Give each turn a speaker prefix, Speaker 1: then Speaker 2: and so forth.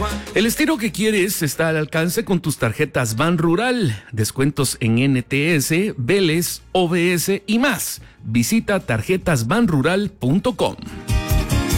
Speaker 1: El estilo que quieres está al alcance con tus tarjetas Ban Rural. Descuentos en NTS, Vélez, OBS y más. Visita tarjetasbanrural.com.